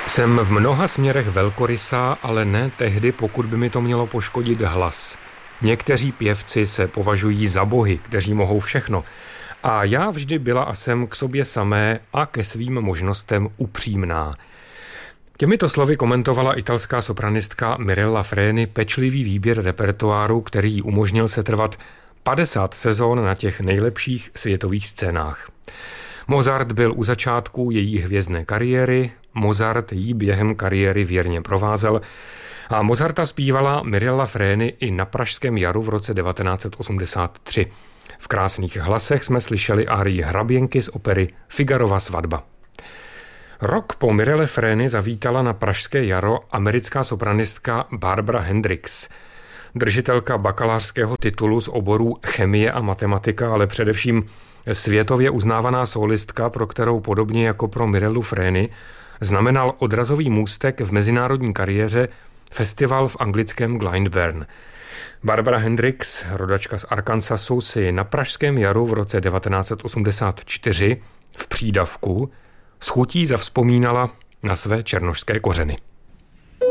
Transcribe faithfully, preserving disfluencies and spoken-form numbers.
Jsem v mnoha směrech velkorysá, ale ne tehdy, pokud by mi to mělo poškodit hlas. Někteří pěvci se považují za bohy, kteří mohou všechno. A já vždy byla a jsem k sobě samé a ke svým možnostem upřímná. Těmito slovy komentovala italská sopranistka Mirella Freni pečlivý výběr repertoáru, který jí umožnil setrvat padesát sezón na těch nejlepších světových scénách. Mozart byl u začátku její hvězdné kariéry, Mozart jí během kariéry věrně provázel a Mozarta zpívala Mirella Freni i na Pražském jaru v roce devatenáct set osmdesát tři. V krásných hlasech jsme slyšeli árii Hraběnky z opery Figarova svatba. Rok po Mirelle Freni zavítala na Pražské jaro americká sopranistka Barbara Hendricks, držitelka bakalářského titulu z oborů chemie a matematika, ale především světově uznávaná solistka, pro kterou podobně jako pro Mirellu Freni znamenal odrazový můstek v mezinárodní kariéře festival v anglickém Glyndebourne. Barbara Hendricks, rodačka z Arkansasu, si na Pražském jaru v roce devatenáct set osmdesát čtyři v přídavku s chutí zavzpomínala na své černošské kořeny.